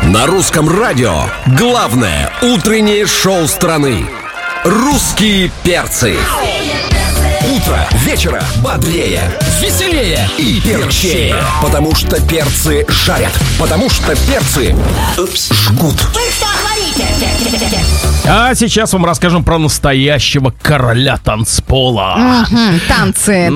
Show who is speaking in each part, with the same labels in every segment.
Speaker 1: На русском радио главное утреннее шоу страны. «Русские перцы». Утро вечера бодрее, веселее и перчее. Потому что перцы жарят. Потому что перцы жгут.
Speaker 2: Вы что говорите?
Speaker 3: А сейчас вам расскажем про настоящего короля танцпола.
Speaker 4: Танцы.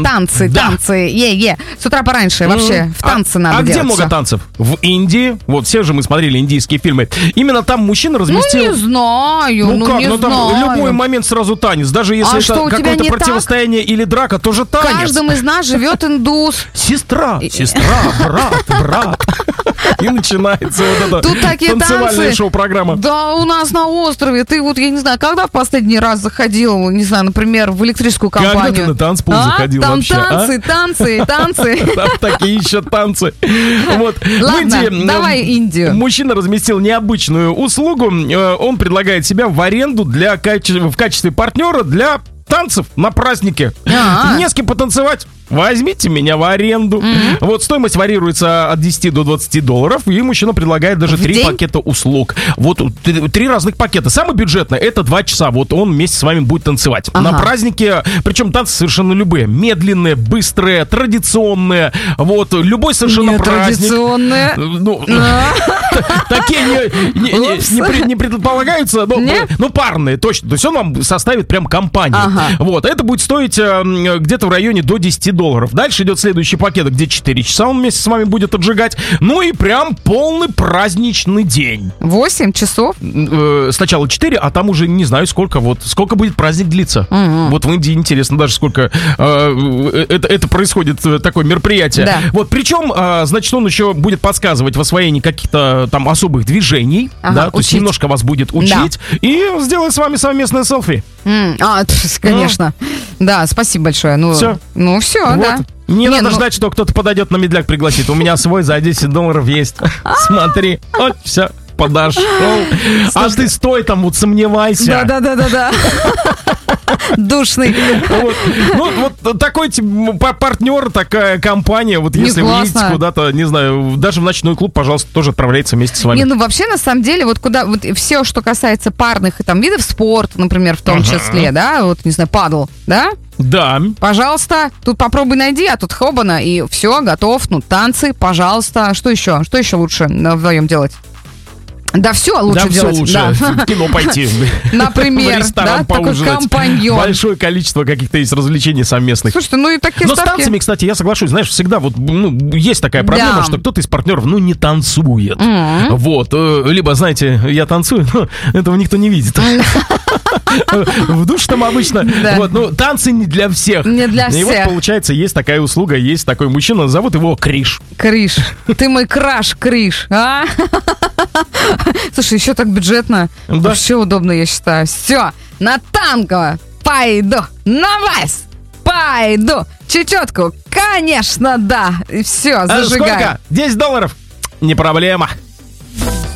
Speaker 4: С утра пораньше вообще в танцы надо делать.
Speaker 3: А где много танцев? В Индии. Вот все же мы смотрели индийские фильмы. Именно там мужчина разместил...
Speaker 4: Не знаю,
Speaker 3: там в любой момент сразу танец. Даже если это какое-то противостояние или драка, тоже танец.
Speaker 4: В каждом из нас живет индус.
Speaker 3: Сестра, брат. И начинается вот это
Speaker 4: Тут такие
Speaker 3: танцевальная
Speaker 4: танцы.
Speaker 3: шоу-программа.
Speaker 4: Да, у нас на острове. Ты вот, я не знаю, когда в последний раз заходил, не знаю, например, в электрическую компанию?
Speaker 3: Когда ты на танцпол заходил
Speaker 4: там
Speaker 3: вообще?
Speaker 4: Танцы.
Speaker 3: Там такие еще танцы. Вот.
Speaker 4: Ладно,
Speaker 3: в Индии
Speaker 4: давай Индию.
Speaker 3: Мужчина разместил необычную услугу. Он предлагает себя в аренду в качестве партнера для танцев на празднике. Не с кем потанцевать. Возьмите меня в аренду. Вот стоимость варьируется от 10 до 20 долларов. И мужчина предлагает даже 3 пакета услуг. Вот 3 разных пакета. Самый бюджетный — это 2 часа. Вот он вместе с вами будет танцевать. На празднике, причем танцы совершенно любые. Медленные, быстрые, традиционные. Вот, любой совершенно праздник.
Speaker 4: Традиционные.
Speaker 3: Такие не предполагаются, но парные, точно. То есть он вам составит прям компанию. Вот, это будет стоить где-то в районе до 10 долларов. Дальше идет следующий пакет, где 4 часа он вместе с вами будет отжигать. Ну и прям полный праздничный день.
Speaker 4: 8 часов?
Speaker 3: Сначала 4, а там уже не знаю сколько будет праздник длиться. Вот в Индии интересно даже сколько это происходит, такое мероприятие.
Speaker 4: Да.
Speaker 3: Вот, причем, значит, он еще будет подсказывать в освоении каких-то там особых движений, да, то есть немножко вас будет учить, и сделает с вами совместное селфи.
Speaker 4: Конечно. Да, спасибо большое.
Speaker 3: Все.
Speaker 4: Ну, все,
Speaker 3: вот.
Speaker 4: да.
Speaker 3: Не надо ждать, что кто-то подойдет на медляк пригласит. У меня свой за 10 долларов есть. Смотри. Вот, все. Подошел. А ты стой там, вот сомневайся.
Speaker 4: Да. Душный.
Speaker 3: Вот такой партнер, такая компания. Вот если вы едете куда-то, не знаю, даже в ночной клуб, пожалуйста, тоже отправляйте вместе с вами.
Speaker 4: Вообще, на самом деле, вот все, что касается парных там видов спорта, например, в том числе, да, вот, не знаю, падл, да?
Speaker 3: Да.
Speaker 4: Пожалуйста, тут попробуй найди, а тут хобана, и все, готов. Ну, танцы, пожалуйста. Что еще? Что еще лучше вдвоем делать? Да, все лучше делать.
Speaker 3: Все лучше. В кино пойти.
Speaker 4: Например,
Speaker 3: в ресторан поужинать.
Speaker 4: Такой компаньон.
Speaker 3: Большое количество каких-то есть развлечений совместных.
Speaker 4: Слушайте, и такие
Speaker 3: ставки. Но с танцами, кстати, я соглашусь, знаешь, всегда вот, есть такая проблема, что кто-то из партнеров, не танцует. Вот. Либо, знаете, я танцую, но этого никто не видит. В душе там обычно. Вот, танцы не для всех.
Speaker 4: Не для всех.
Speaker 3: И вот, получается, есть такая услуга, есть такой мужчина, зовут его Криш.
Speaker 4: Криш. Ты мой краш, Криш. А? Слушай, еще так бюджетно.
Speaker 3: Да.
Speaker 4: Вообще удобно, я считаю. Все, на танго пойду, на вас пойду. Чечетку, конечно, да. И все, зажигай.
Speaker 3: Сколько? 10 долларов? Не проблема.